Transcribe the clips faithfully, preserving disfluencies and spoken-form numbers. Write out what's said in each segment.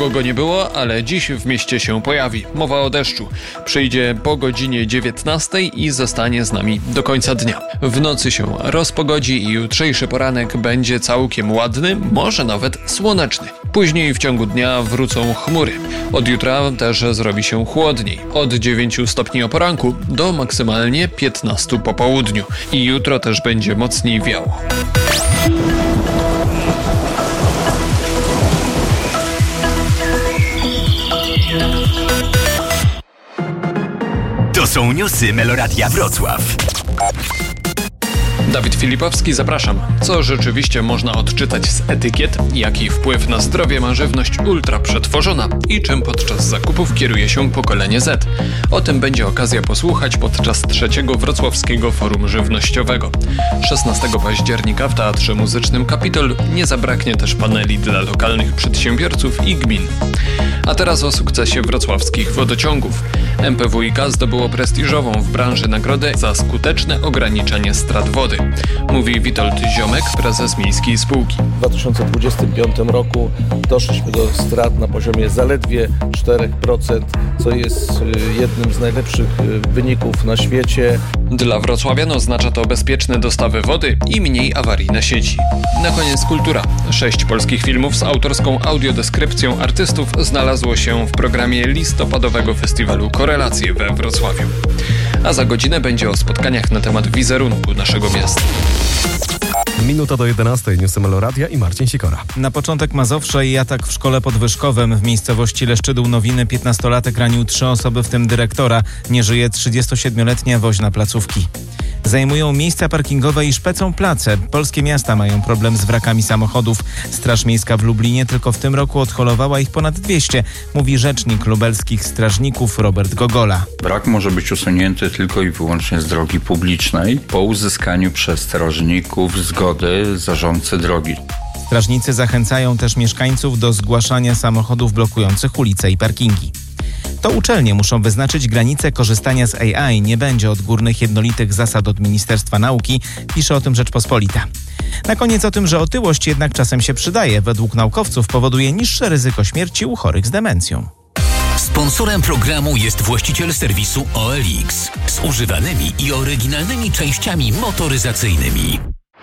Długo go nie było, ale dziś w mieście się pojawi. Mowa o deszczu. Przyjdzie po godzinie dziewiętnastej i zostanie z nami do końca dnia. W nocy się rozpogodzi i jutrzejszy poranek będzie całkiem ładny, może nawet słoneczny. Później w ciągu dnia wrócą chmury. Od jutra też zrobi się chłodniej. Od dziewięciu stopni o poranku do maksymalnie piętnastu po południu. I jutro też będzie mocniej wiało. To są newsy Meloradia Wrocław. Dawid Filipowski, zapraszam. Co rzeczywiście można odczytać z etykiet? Jaki wpływ na zdrowie ma żywność ultra przetworzona? I czym podczas zakupów kieruje się pokolenie Z? O tym będzie okazja posłuchać podczas trzeciego Wrocławskiego Forum Żywnościowego. szesnastego października w Teatrze Muzycznym Kapitol nie zabraknie też paneli dla lokalnych przedsiębiorców i gmin. A teraz o sukcesie wrocławskich wodociągów. M P W i K zdobyło prestiżową w branży nagrodę za skuteczne ograniczanie strat wody. Mówi Witold Ziomek, prezes miejskiej spółki. W dwa tysiące dwudziestym piątym roku doszliśmy do strat na poziomie zaledwie cztery procent, co jest jednym z najlepszych wyników na świecie. Dla wrocławian oznacza to bezpieczne dostawy wody i mniej awarii na sieci. Na koniec kultura. Sześć polskich filmów z autorską audiodeskrypcją artystów znalazło się w programie listopadowego festiwalu Korelacje we Wrocławiu. A za godzinę będzie o spotkaniach na temat wizerunku naszego miasta. Minuta do jedenastej, newsy Meloradia i Marcin Sikora. Na początek Mazowsza i atak w szkole podwyżkowym. W miejscowości Leszczydół Nowiny piętnastolatek ranił trzy osoby, w tym dyrektora. Nie żyje trzydziestosiedmioletnia woźna placówki. Zajmują miejsca parkingowe i szpecą place. Polskie miasta mają problem z wrakami samochodów. Straż Miejska w Lublinie tylko w tym roku odholowała ich ponad dwieście, mówi rzecznik lubelskich strażników Robert Gogola. Wrak może być usunięty tylko i wyłącznie z drogi publicznej po uzyskaniu przez strażników zgody zarządcy drogi. Strażnicy zachęcają też mieszkańców do zgłaszania samochodów blokujących ulice i parkingi. To uczelnie muszą wyznaczyć granice korzystania z A I. Nie będzie odgórnych jednolitych zasad od Ministerstwa Nauki, pisze o tym Rzeczpospolita. Na koniec o tym, że otyłość jednak czasem się przydaje. Według naukowców powoduje niższe ryzyko śmierci u chorych z demencją. Sponsorem programu jest właściciel serwisu O L X z używanymi i oryginalnymi częściami motoryzacyjnymi.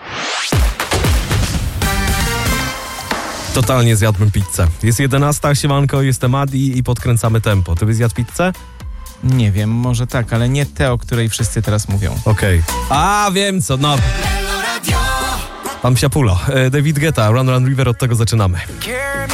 Totalnie zjadłbym pizzę. Jest jedenasta, siemanko, jestem Adi i podkręcamy tempo. Ty byś zjadł pizzę? Nie wiem, może tak, ale nie tę, o której wszyscy teraz mówią. Okej. Okay. A, wiem co, no. Pan Psiapulo, David Guetta, Run Run River, od tego zaczynamy.